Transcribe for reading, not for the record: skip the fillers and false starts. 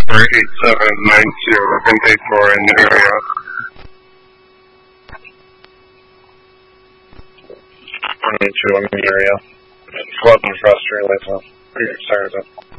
8792. I've been paid for in the area. 192 in the area. 11 for us to relay to. Sorry,